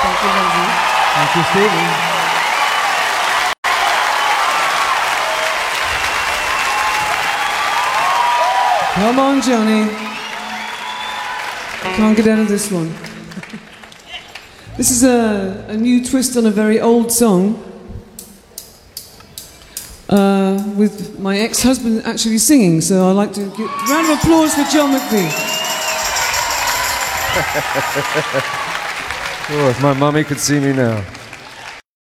Thank you, Lindsay. Thank you, Stevie. Come on, Johnny. Can't get out of this one. This is a new twist on a very old song, with my ex-husband actually singing, so I'd like to give a round of applause for John McVie. Oh, if my mommy could see me now.